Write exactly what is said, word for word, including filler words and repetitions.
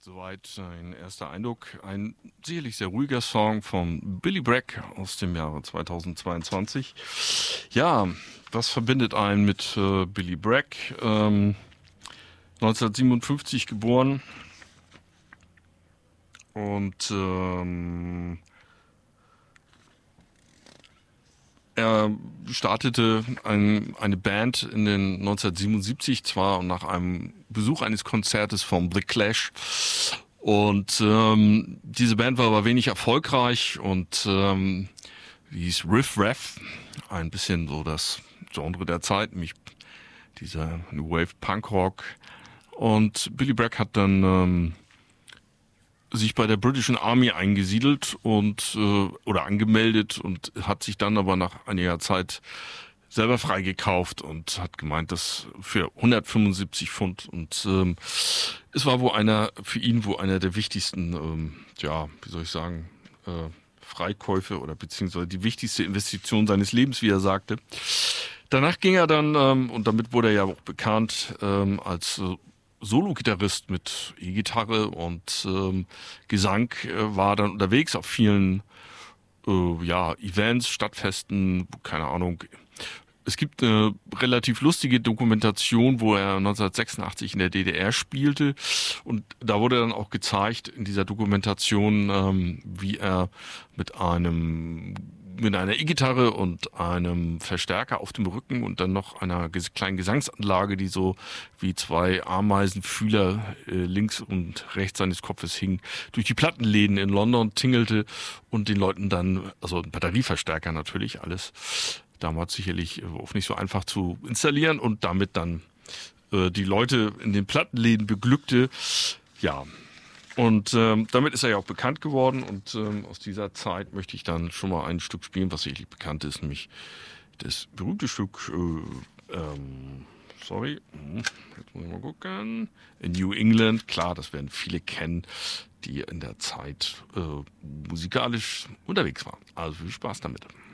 Soweit ein erster Eindruck. Ein sicherlich sehr ruhiger Song von Billy Bragg aus dem Jahre zweitausendzweiundzwanzig. Ja, was verbindet einen mit äh, Billy Bragg? Ähm, neunzehnhundertsiebenundfünfzig geboren und ähm, er startete ein, eine Band in den neunzehnhundertsiebenundsiebzig, zwar nach einem Besuch eines Konzertes von The Clash. Und ähm, diese Band war aber wenig erfolgreich und ähm, hieß Riff Raff, ein bisschen so das Genre der Zeit, nämlich dieser New Wave Punk Rock. Und Billy Bragg hat dann ähm, sich bei der British Army eingesiedelt und äh, oder angemeldet und hat sich dann aber nach einiger Zeit selber freigekauft und hat gemeint, dass für hundertfünfundsiebzig Pfund, und ähm, es war wohl einer für ihn wohl einer der wichtigsten, ähm, ja, wie soll ich sagen, äh, Freikäufe oder beziehungsweise die wichtigste Investition seines Lebens, wie er sagte. Danach ging er dann, ähm, und damit wurde er ja auch bekannt, ähm, als äh, Solo-Gitarrist mit E-Gitarre und ähm, Gesang, äh, war dann unterwegs auf vielen äh, ja, Events, Stadtfesten, keine Ahnung. Es gibt eine relativ lustige Dokumentation, wo er neunzehnhundertsechsundachtzig in der D D R spielte, und da wurde dann auch gezeigt in dieser Dokumentation, ähm, wie er mit einem mit einer E-Gitarre und einem Verstärker auf dem Rücken und dann noch einer ges- kleinen Gesangsanlage, die so wie zwei Ameisenfühler äh, links und rechts seines Kopfes hing, durch die Plattenläden in London tingelte und den Leuten dann, also ein Batterieverstärker natürlich, alles damals sicherlich auch nicht so einfach zu installieren, und damit dann äh, die Leute in den Plattenläden beglückte. Ja, und ähm, damit ist er ja auch bekannt geworden, und ähm, aus dieser Zeit möchte ich dann schon mal ein Stück spielen, was sicherlich bekannt ist, nämlich das berühmte Stück, äh, ähm, sorry, jetzt muss ich mal gucken, in New England. Klar, das werden viele kennen, die in der Zeit äh, musikalisch unterwegs waren. Also viel Spaß damit.